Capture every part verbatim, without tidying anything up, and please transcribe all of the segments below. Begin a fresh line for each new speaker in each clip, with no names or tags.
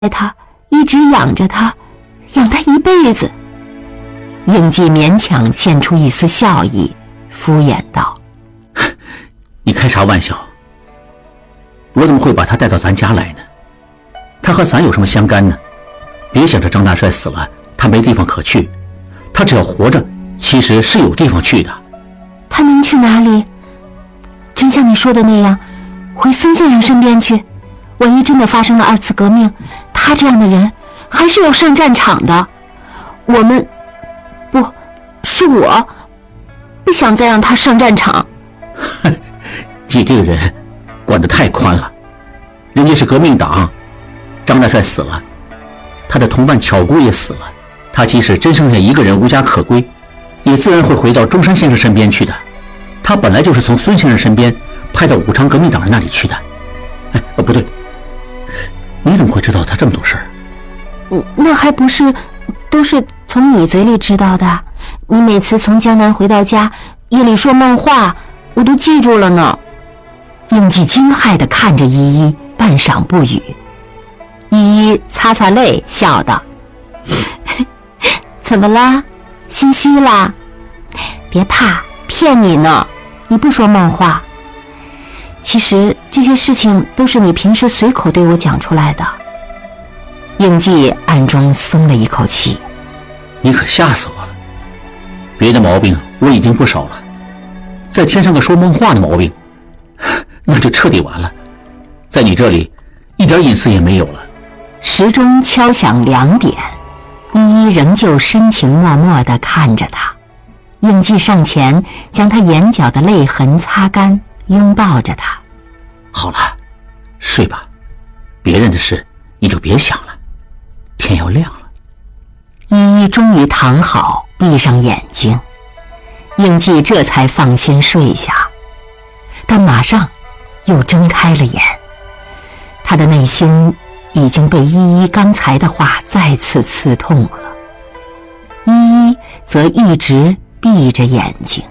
他，一直养着他，养他一辈子。应季勉强现出一丝笑意，敷衍道：
你开啥玩笑？我怎么会把他带到咱家来呢？他和咱有什么相干呢？别想着张大帅死了他没地方可去，他只要活着其实是有地方去的。
他能去哪里？真像你说的那样，回孙先生身边去？万一真的发生了二次革命，他这样的人还是要上战场的。我们不是我不想再让他上战场。
你这个人管得太宽了，人家是革命党，张大帅死了，他的同伴巧姑也死了，他即使真剩下一个人无家可归，也自然会回到中山先生身边去的。他本来就是从孙先生身边派到武昌革命党人那里去的。哎，哦，不对，你怎么会知道他这么多事儿？
嗯，那还不是都是从你嘴里知道的？你每次从江南回到家，夜里说梦话，我都记住了呢。应季惊骇地看着依依，半晌不语。依依擦擦泪，笑道：怎么啦？心虚啦？别怕，骗你呢，你不说梦话。其实这些事情都是你平时随口对我讲出来的。应季暗中松了一口气。
你可吓死我了，别的毛病我已经不少了，再添上个说梦话的毛病，那就彻底完了，在你这里一点隐私也没有了。
时钟敲响两点，依依仍旧深情脉脉地看着他。应季上前将他眼角的泪痕擦干，拥抱着他。
好了，睡吧，别人的事你就别想了，天要亮了。
依依终于躺好，闭上眼睛，应季这才放心睡下，但马上又睁开了眼。他的内心已经被依依刚才的话再次刺痛了，依依则一直闭着眼睛。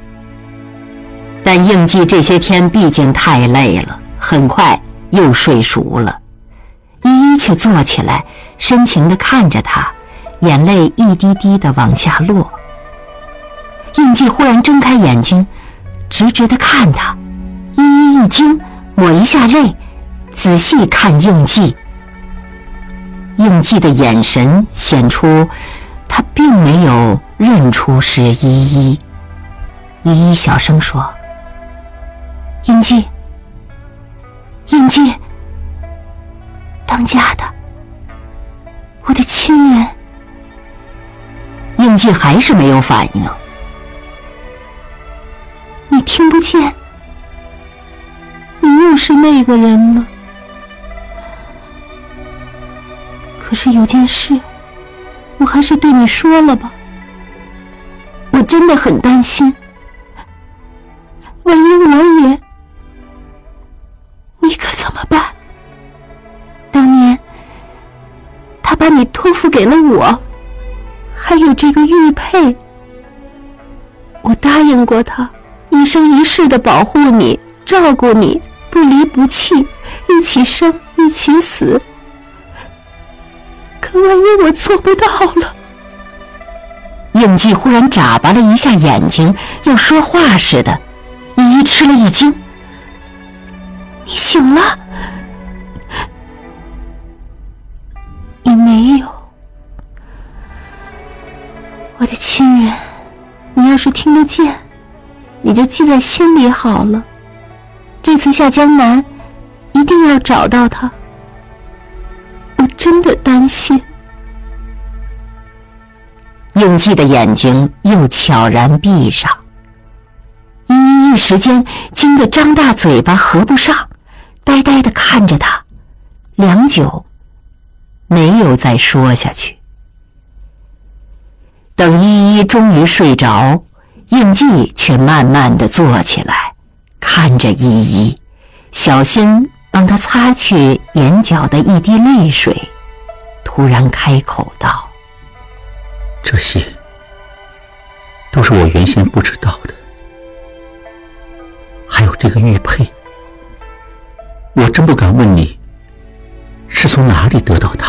但应季这些天毕竟太累了，很快又睡熟了。依依却坐起来，深情地看着他，眼泪一滴滴地往下落。应季忽然睁开眼睛，直直地看他，依依一惊，抹一下泪，仔细看应季。应季的眼神显出他并没有认出是依依。依依小声说：应季，应季，当家的，我的亲人。应季还是没有反应。你听不见？你又是那个人吗？可是有件事，我还是对你说了吧。我真的很担心，万一我也……你可怎么办？当年他把你托付给了我，还有这个玉佩，我答应过他一生一世的保护你，照顾你，不离不弃，一起生一起死。可万一我做不到了……应季忽然眨巴了一下眼睛，要说话似的。依依吃了一惊：你醒了？你没有。我的亲人，你要是听得见，你就记在心里好了。这次下江南，一定要找到他。我真的担心。应季的眼睛又悄然闭上，依依一时间惊得张大嘴巴合不上，呆呆地看着他，良久没有再说下去。等依依终于睡着，应季却慢慢地坐起来，看着依依，小心帮她擦去眼角的一滴泪水，突然开口道：
这些都是我原先不知道的，还有这个玉佩，我真不敢问你是从哪里得到它？